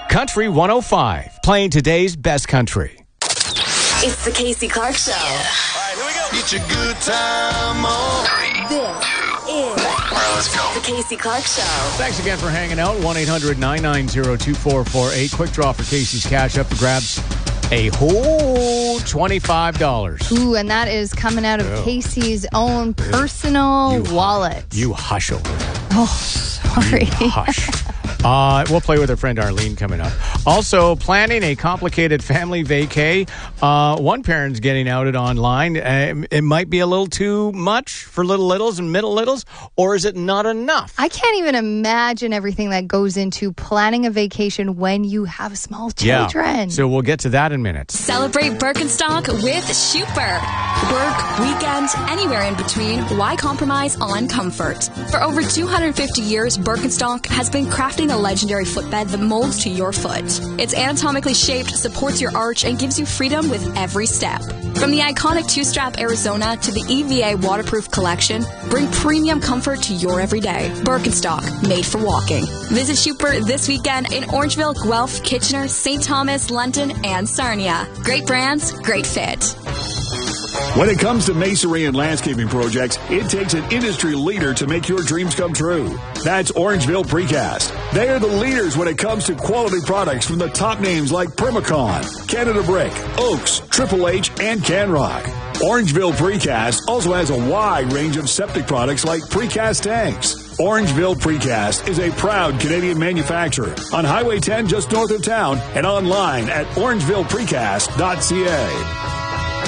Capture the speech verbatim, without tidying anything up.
Country one oh five, playing today's best country. It's the Casey Clark Show. All right, here we go. Get your good time on. This is All right, let's go. the Casey Clark Show. Thanks again for hanging out. one eight hundred nine nine zero two four four eight. Quick draw for Casey's Cash up for grabs. A whole twenty-five dollars. Ooh, and that is coming out of Ew. Casey's own personal You- wallet. You hush over there. Oh, sorry. You hush. Uh, we'll play with our friend Arlene coming up. Also, planning a complicated family vacay. Uh, one parent's getting outed online. Uh, it might be a little too much for little littles and middle littles, or is it not enough? I can't even imagine everything that goes into planning a vacation when you have small children. Yeah. So we'll get to that in minutes. Celebrate Birkenstock with Schuper. Work, weekends, anywhere in between, why compromise on comfort? For over two hundred fifty years, Birkenstock has been crafting a legendary footbed that molds to your foot. It's anatomically shaped, supports your arch, and gives you freedom with every step. From the iconic two-strap Arizona to the E V A waterproof collection, bring premium comfort to your everyday. Birkenstock, made for walking. Visit Schuper this weekend in Orangeville, Guelph, Kitchener, Saint Thomas, London, and Sarnia. Great brands, great fit. When it comes to masonry and landscaping projects, it takes an industry leader to make your dreams come true. That's Orangeville Precast. They are the leaders when it comes to quality products from the top names like Permacon, Canada Brick, Oaks, Triple H, and Canrock. Orangeville Precast also has a wide range of septic products like precast tanks. Orangeville Precast is a proud Canadian manufacturer on Highway ten just north of town and online at orangeville precast dot c a.